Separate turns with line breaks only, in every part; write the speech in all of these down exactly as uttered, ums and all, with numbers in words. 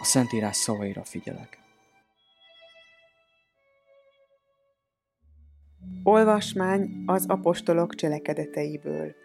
A Szentírás szavaira figyelek.
Olvasmány az apostolok cselekedeteiből.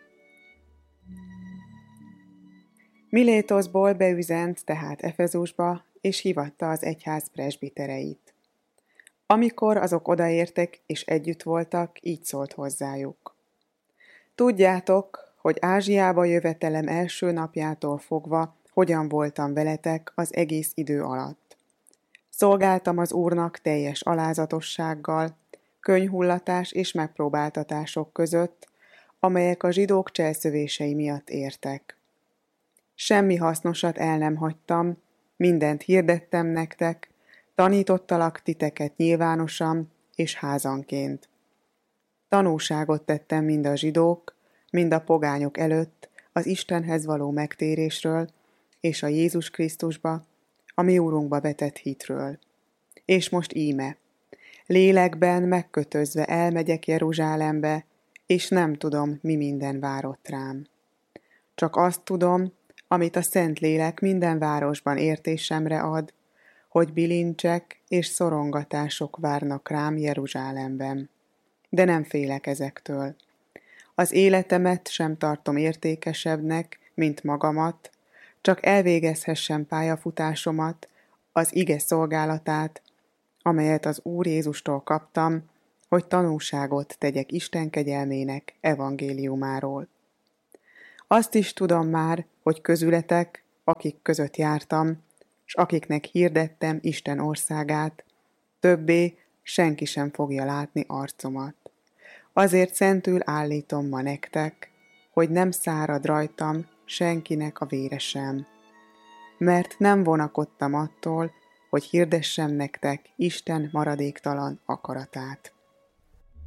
Milétoszból beüzent tehát Efezusba, és hívatta az egyház presbitereit. Amikor azok odaértek és együtt voltak, így szólt hozzájuk. Tudjátok, hogy Ázsiába jövetelem első napjától fogva hogyan voltam veletek az egész idő alatt. Szolgáltam az Úrnak teljes alázatossággal, könyhullatás és megpróbáltatások között, amelyek a zsidók cselszövései miatt értek. Semmi hasznosat el nem hagytam, mindent hirdettem nektek, tanítottalak titeket nyilvánosan és házanként. Tanúságot tettem mind a zsidók, mind a pogányok előtt az Istenhez való megtérésről és a Jézus Krisztusba, a mi Úrunkba vetett hitről. És most íme, lélekben megkötözve elmegyek Jeruzsálembe, és nem tudom, mi minden várott rám. Csak azt tudom, amit a Szentlélek minden városban értésemre ad, hogy bilincsek és szorongatások várnak rám Jeruzsálemben. De nem félek ezektől. Az életemet sem tartom értékesebbnek, mint magamat, csak elvégezhessem pályafutásomat, az ige szolgálatát, amelyet az Úr Jézustól kaptam, hogy tanúságot tegyek Isten kegyelmének evangéliumáról. Azt is tudom már, hogy közületek, akik között jártam, s akiknek hirdettem Isten országát, többé senki sem fogja látni arcomat. Azért szentül állítom ma nektek, hogy nem szárad rajtam senkinek a vére sem. Mert nem vonakodtam attól, hogy hirdessem nektek Isten maradéktalan akaratát.